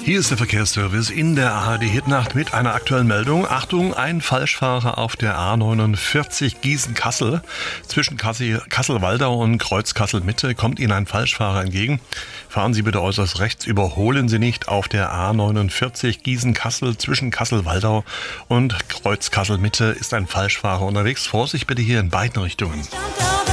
Hier ist der Verkehrsservice in der ARD Hitnacht mit einer aktuellen Meldung. Achtung, ein Falschfahrer auf der A49 Gießen-Kassel. Zwischen Kassel-Waldau und Kreuz-Kassel-Mitte kommt Ihnen ein Falschfahrer entgegen. Fahren Sie bitte äußerst rechts, überholen Sie nicht auf der A49 Gießen-Kassel. Zwischen Kassel-Waldau und Kreuz-Kassel-Mitte ist ein Falschfahrer unterwegs. Vorsicht bitte hier in beiden Richtungen.